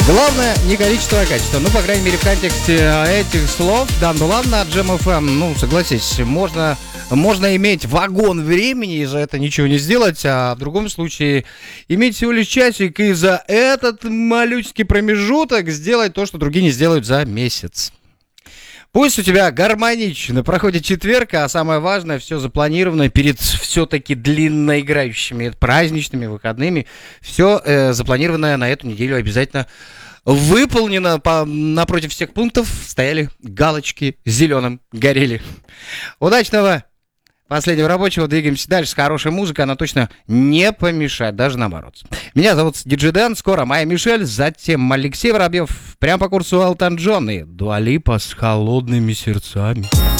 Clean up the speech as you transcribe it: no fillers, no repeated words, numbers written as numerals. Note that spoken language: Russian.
Главное не количество, а качество. Ну, по крайней мере, в контексте этих слов Дан Дулан на Jam FM, ну, согласись, можно иметь вагон времени и за это ничего не сделать, а в другом случае иметь всего лишь часик и за этот малюсенький промежуток сделать то, что другие не сделают за месяц. Пусть у тебя гармонично проходит четверг, а самое важное, все запланировано перед все-таки длинноиграющими праздничными выходными. Все запланированное на эту неделю обязательно выполнено. Напротив всех пунктов стояли галочки зеленым, горели. Удачного последнего рабочего. Двигаемся дальше с хорошей музыкой. Она точно не помешает, даже наоборот. Меня зовут Диджей Дэн. Скоро Майя Мишель, затем Алексей Воробьев. Прямо по курсу Элтон Джон и Дуа Липа с холодными сердцами.